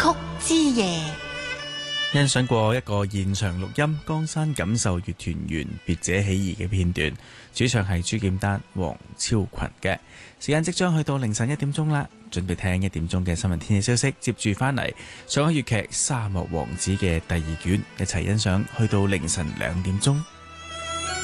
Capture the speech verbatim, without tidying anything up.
曲之夜。 欣賞過一個現場錄音，江山錦繡樂團員別者起義嘅片段，主唱係朱劍丹、黃超群嘅。時間即將去到凌晨一點鐘啦，準備聽一點鐘嘅新聞天氣消息，接住翻嚟上海粵劇《沙漠王子》嘅第二卷，一齊欣賞去到凌晨兩點鐘。